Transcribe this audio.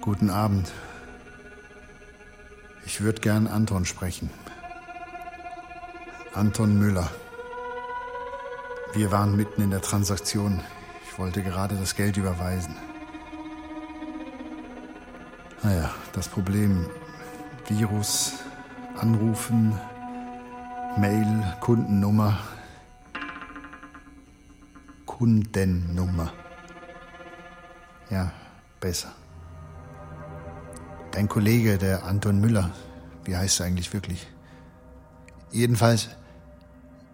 Guten Abend. Ich würde gern Anton sprechen. Anton Müller. Wir waren mitten in der Transaktion. Ich wollte gerade das Geld überweisen. Naja, das Problem: Virus, Anrufen, Mail, Kundennummer. Ja, besser. Dein Kollege, der Anton Müller, wie heißt er eigentlich wirklich? Jedenfalls